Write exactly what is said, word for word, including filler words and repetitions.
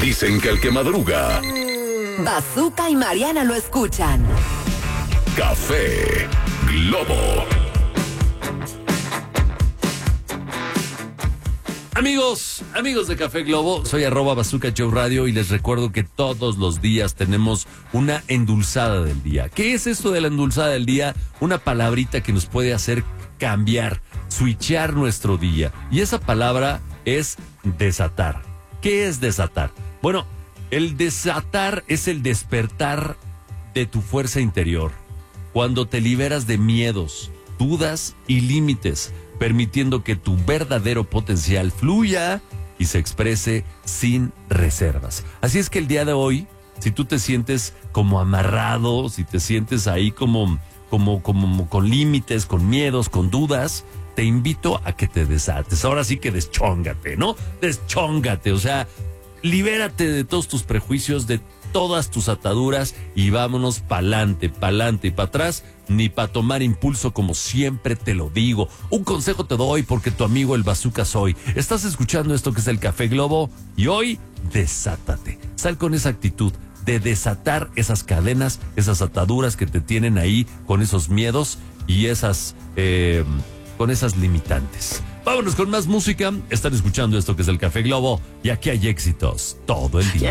Dicen que el que madruga, Bazooka y Mariana lo escuchan. Café Globo. Amigos, amigos de Café Globo, soy arroba Bazooka Show Radio y les recuerdo que todos los días tenemos una endulzada del día. ¿Qué es esto de la endulzada del día? Una palabrita que nos puede hacer cambiar, switchear nuestro día. Y esa palabra es desatar. ¿Qué es desatar? Bueno, el desatar es el despertar de tu fuerza interior. Cuando te liberas de miedos, dudas y límites, permitiendo que tu verdadero potencial fluya y se exprese sin reservas. Así es que el día de hoy, si tú te sientes como amarrado, si te sientes ahí como, como, como con límites, con miedos, con dudas, te invito a que te desates. Ahora sí que deschóngate, ¿no? Deschóngate, o sea, libérate de todos tus prejuicios, de todas tus ataduras y vámonos pa'lante, pa'lante y para atrás, ni para tomar impulso como siempre te lo digo. Un consejo te doy porque tu amigo el Bazooka soy. Estás escuchando esto que es el Café Globo y hoy desátate. Sal con esa actitud de desatar esas cadenas, esas ataduras que te tienen ahí con esos miedos y esas, eh, con esas limitantes. Vámonos con más música. Están escuchando esto que es el Café Globo y aquí hay éxitos todo el día.